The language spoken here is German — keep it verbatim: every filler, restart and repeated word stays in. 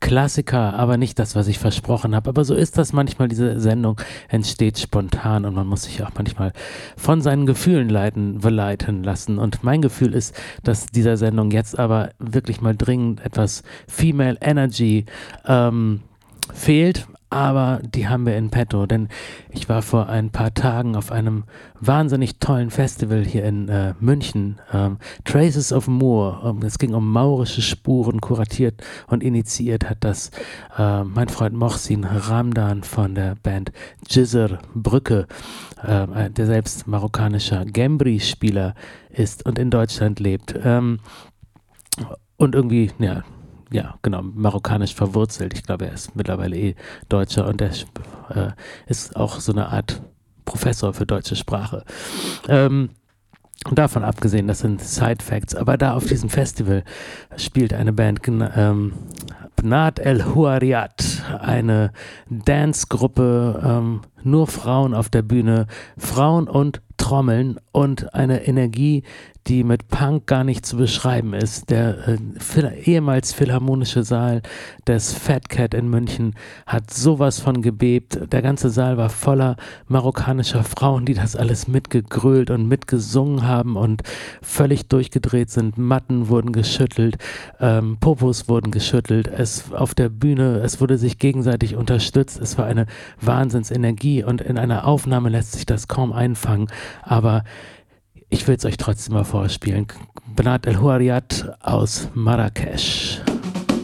Klassiker, aber nicht das, was ich versprochen habe. Aber so ist das manchmal, diese Sendung entsteht spontan und man muss sich auch manchmal von seinen Gefühlen leiten, leiten lassen. Und mein Gefühl ist, dass dieser Sendung jetzt aber wirklich mal dringend etwas Female Energy ähm, fehlt. Aber die haben wir in petto, denn ich war vor ein paar Tagen auf einem wahnsinnig tollen Festival hier in äh, München, ähm, Traces of Moor. Ähm, es ging um maurische Spuren, kuratiert und initiiert hat das äh, mein Freund Mohsin Ramdan von der Band Jizr Brücke, äh, der selbst marokkanischer Gembri-Spieler ist und in Deutschland lebt. Ähm, und irgendwie, ja, Ja, genau, marokkanisch verwurzelt. Ich glaube, er ist mittlerweile eh Deutscher und er äh, ist auch so eine Art Professor für deutsche Sprache. Ähm, und davon abgesehen, das sind Side-Facts, aber da auf diesem Festival spielt eine Band, ähm, Bnat El Houariat, eine Dance-Gruppe, ähm, nur Frauen auf der Bühne, Frauen und Trommeln und eine Energie, die mit Punk gar nicht zu beschreiben ist. Der äh, Phil- ehemals Philharmonische Saal des Fat Cat in München hat sowas von gebebt. Der ganze Saal war voller marokkanischer Frauen, die das alles mitgegrölt und mitgesungen haben und völlig durchgedreht sind. Matten wurden geschüttelt, ähm, Popos wurden geschüttelt. Es auf der Bühne, es wurde sich gegenseitig unterstützt. Es war eine Wahnsinnsenergie und in einer Aufnahme lässt sich das kaum einfangen. Aber ich will es euch trotzdem mal vorspielen. Bnat El Houariat aus Marrakesch.